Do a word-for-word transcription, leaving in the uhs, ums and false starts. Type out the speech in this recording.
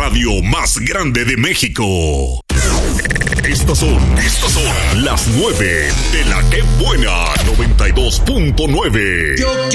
radio más grande de México. Estas son, estas son las nueve de la que buena noventa y dos punto nueve. Yo